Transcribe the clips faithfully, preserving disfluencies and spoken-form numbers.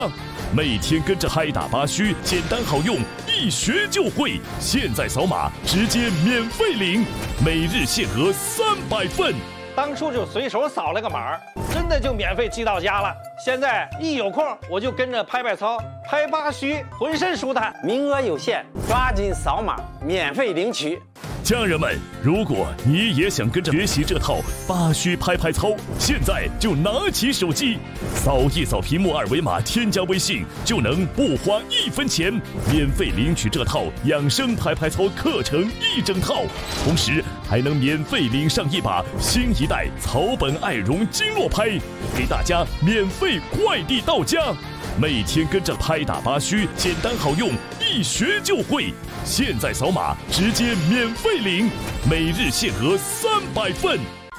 每天跟着拍打八虚，简单好用，一学就会。现在扫码直接免费领，每日限额三百份。 当初就随手扫了个码，真的就免费寄到家了。现在一有空我就跟着拍拍操、拍八虚，浑身舒坦。 名额有限，抓紧扫码免费领取。 家人们，如果你也想跟着学习这套八虚拍拍操，现在就拿起手机，扫一扫屏幕二维码，添加微信，就能不花一分钱，免费领取这套养生拍拍操课程一整套，同时还能免费领上一把新一代草本爱绒经络拍，给大家免费快递到家。每天跟着拍打八虚，简单好用，一学就会。现在扫码直接免费领，每日限额三百份。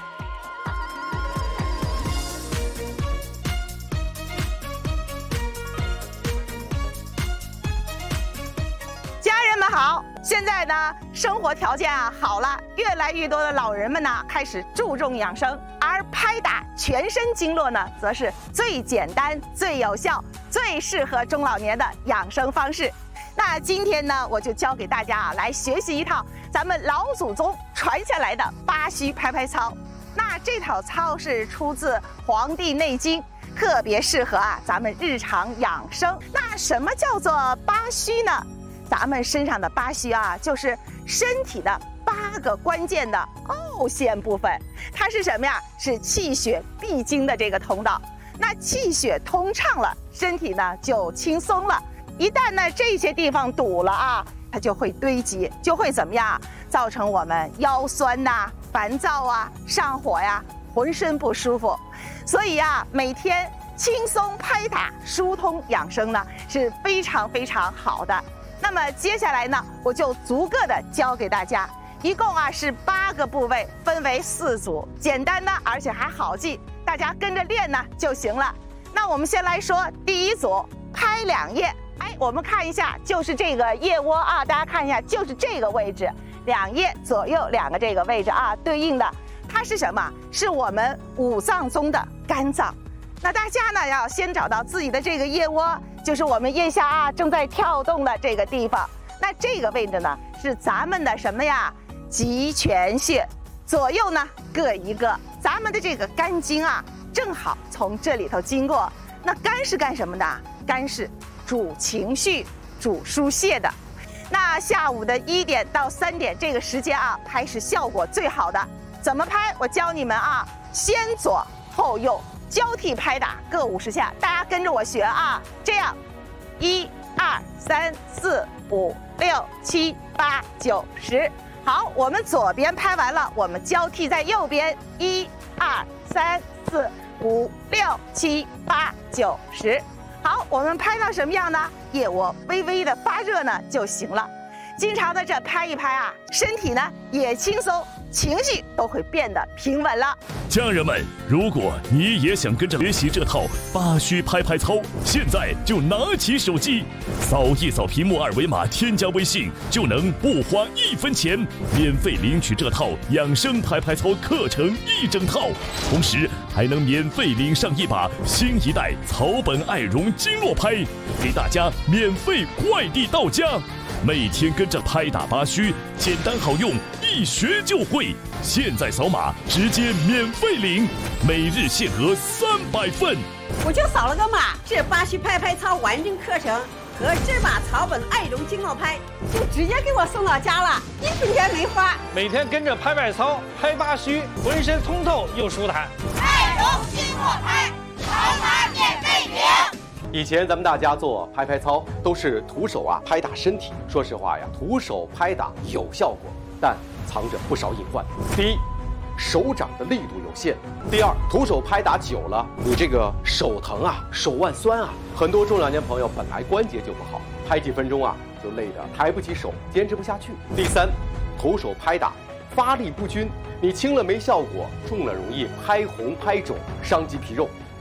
家人们好，现在呢，生活条件啊好了，越来越多的老人们呢开始注重养生，而拍打全身经络呢，则是最简单、最有效、最适合中老年的养生方式。那今天呢，我就教给大家啊，来学习一套咱们老祖宗传下来的八虚拍拍操。那这套操是出自《黄帝内经》，特别适合啊咱们日常养生。那什么叫做八虚呢？咱们身上的八虚啊，就是身体的八个关键的凹陷部分。它是什么呀？是气血必经的这个通道。那气血通畅了，身体呢就轻松了。一旦呢这些地方堵了啊，它就会堆积，就会怎么样？造成我们腰酸呐、啊、烦躁啊、上火呀、浑身不舒服。所以啊，每天轻松拍打、疏通养生呢是非常非常好的。那么接下来呢，我就逐个的教给大家，一共啊是八个部位，分为四组，简单的而且还好记，大家跟着练呢就行了。那我们先来说第一组，拍两腋。哎，我们看一下，就是这个腋窝啊，大家看一下，就是这个位置，两腋左右两个这个位置啊，对应的，它是什么？是我们五脏中的肝脏。那大家呢要先找到自己的这个腋窝，就是我们腋下啊正在跳动的这个地方。那这个位置呢是咱们的什么呀？极泉穴，左右呢各一个。咱们的这个肝经啊，正好从这里头经过。那肝是干什么的？肝是主情绪、主疏泄的。那下午的一点到三点这个时间啊，拍是效果最好的。怎么拍？我教你们啊，先左后右交替拍打各五十下，大家跟着我学啊。这样，一、二、三、四、五、六、七、八、九、十。好，我们左边拍完了，我们交替在右边，一、二、三、四、五、六、七、八、九、十。好，我们拍到什么样呢？腋窝微微的发热呢就行了。经常的这拍一拍啊，身体呢也轻松，情绪都会变得平稳了。 家人们，如果你也想跟着学习这套八虚拍拍操，现在就拿起手机，扫一扫屏幕二维码，添加微信，就能不花一分钱，免费领取这套养生拍拍操课程一整套，同时还能免费领上一把新一代草本爱绒经络拍，给大家免费快递到家。每天跟着拍打八虚，简单好用，一学就会。现在扫码直接免费领，每日限额三百份。 我就扫了个码，这八虚拍拍操完整课程和这把草本爱绒经络拍就直接给我送到家了，一分钱没花。 每天跟着拍拍操、拍八虚，浑身通透又舒坦。 爱绒经络拍，扫码免费领。 以前咱们大家做拍拍操都是徒手啊拍打身体，说实话呀，徒手拍打有效果，但藏着不少隐患。第一，手掌的力度有限；第二，徒手拍打久了，你这个手疼啊，手腕酸啊。很多中老年朋友本来关节就不好，拍几分钟啊就累得抬不起手，坚持不下去。第三，徒手拍打发力不均，你轻了没效果，重了容易拍红拍肿，伤及皮肉。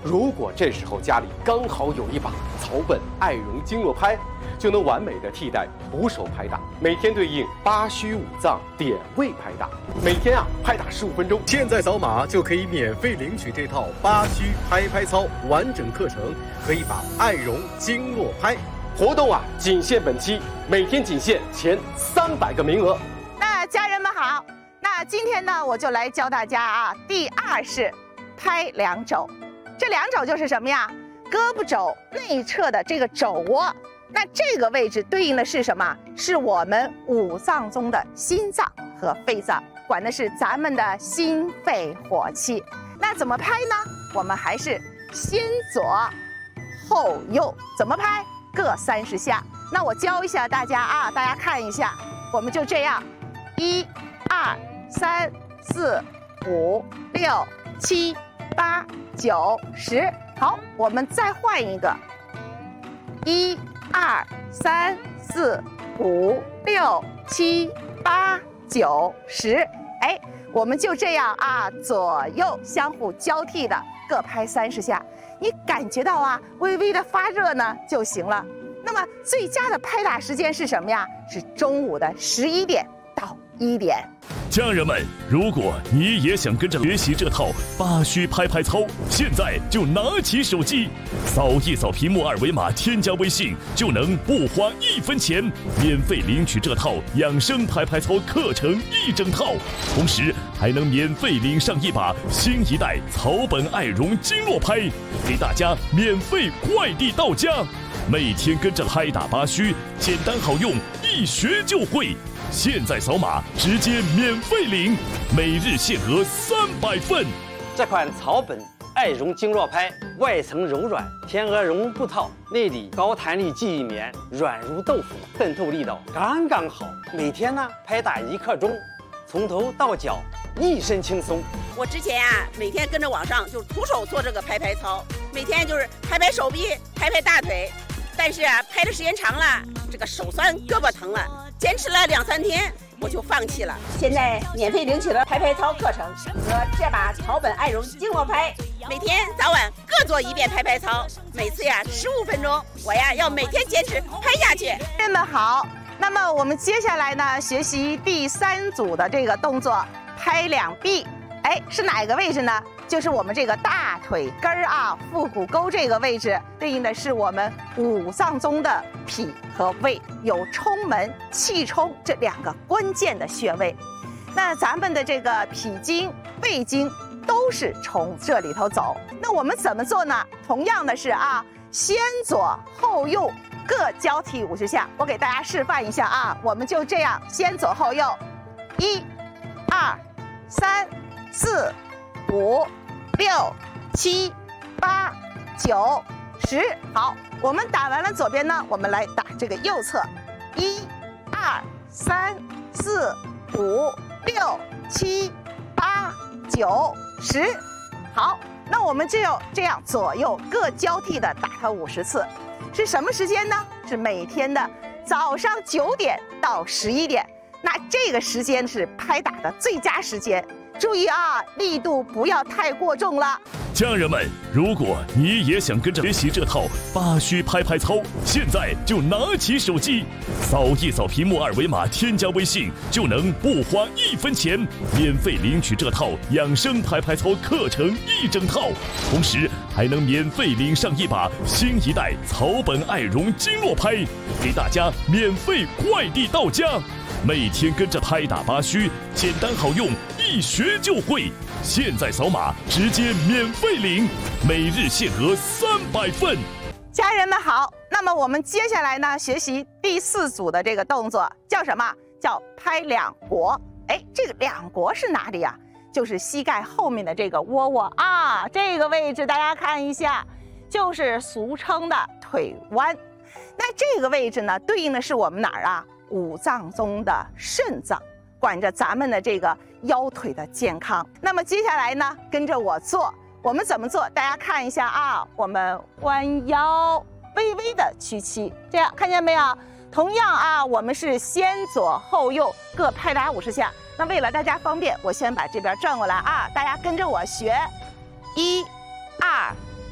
如果这时候家里刚好有一把草本爱绒经络拍，就能完美的替代徒手拍打，每天对应八虚五脏点位拍打，每天啊拍打十五分钟。 现在扫码就可以免费领取这套八虚拍拍操完整课程和一把爱绒经络拍。 活动啊仅限本期，每天仅限前三百个名额。 那家人们好，那今天呢我就来教大家啊，第二式拍两肘。这两肘就是什么呀？胳膊肘内侧的这个肘窝，那这个位置对应的是什么？是我们五脏中的心脏和肺脏，管的是咱们的心肺火气。那怎么拍呢？我们还是先左后右，怎么拍？各三十下。那我教一下大家啊，大家看一下，我们就这样，一、二、三、四、五、六、七、八、九、十。好，我们再换一个，一、二、三、四、五、六、七、八、九、十。哎，我们就这样啊，左右相互交替的各拍三十下。你感觉到啊，微微的发热呢就行了。那么最佳的拍打时间是什么呀？是中午的十一点到一点。 家人们，如果你也想跟着学习这套八虚拍拍操，现在就拿起手机，扫一扫屏幕二维码，添加微信，就能不花一分钱，免费领取这套养生拍拍操课程一整套，同时还能免费领上一把新一代草本爱绒经络拍，给大家免费快递到家。每天跟着拍打八虚，简单好用，一学就会。现在扫码直接免费领，每日限额三百份。 这款草本爱绒经络拍外层柔软，天鹅绒布套，内里高弹力记忆棉，软如豆腐，渗透力道刚刚好。每天呢拍打一刻钟，从头到脚一身轻松。 我之前啊，每天跟着网上就徒手做这个拍拍操，每天就是拍拍手臂，拍拍大腿。但是啊，拍的时间长了，这个手酸，胳膊疼了，坚持了两三天，我就放弃了。现在免费领取了拍拍操课程和这把草本爱绒经络拍，每天早晚各做一遍拍拍操，每次呀十五分钟，我呀要每天坚持拍下去。 人们好，那么我们接下来呢，学习第三组的这个动作，拍两臂。哎，是哪个位置呢？就是我们这个大腿根儿啊，腹股沟这个位置，对应的是我们五脏中的脾和胃，有冲门、气冲这两个关键的穴位。那咱们的这个脾经、胃经都是从这里头走。那我们怎么做呢？同样的是啊，先左后右各交替五十下。我给大家示范一下啊，我们就这样，先左后右，一、二、三、四、五、六、七、八、九、十。好，我们打完了左边呢，我们来打这个右侧，一、二、三、四、五、六、七、八、九、十。好，那我们只有这样左右各交替的打它五十次，是什么时间呢？是每天的早上九点到十一点。那这个时间是拍打的最佳时间。注意啊，力度不要太过重了。 家人们，如果你也想跟着学习这套八虚拍拍操，现在就拿起手机，扫一扫屏幕二维码，添加微信，就能不花一分钱，免费领取这套养生拍拍操课程一整套，同时还能免费领上一把新一代草本爱绒经络拍，给大家免费快递到家。每天跟着拍打八虚，简单好用，一学就会。现在扫码直接免费领，每日限额三百份。 家人们好，那么我们接下来呢，学习第四组的这个动作叫什么？叫拍两国。哎，这个两国是哪里呀？就是膝盖后面的这个窝窝啊，这个位置大家看一下，就是俗称的腿弯。那这个位置呢，对应的是我们哪儿啊？五脏中的肾脏，管着咱们的这个腰腿的健康。那么接下来呢，跟着我做，我们怎么做？大家看一下啊，我们弯腰，微微的屈膝，这样看见没有？同样啊，我们是先左后右各拍打五十下。那为了大家方便，我先把这边转过来啊，大家跟着我学，一、二、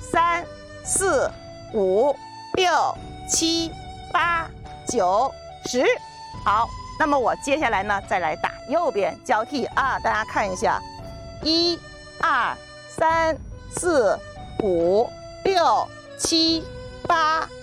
三、四、五、六、七、八、九、十。好，那么我接下来呢，再来打右边交替啊，大家看一下，一、二、三、四、五、六、七、八。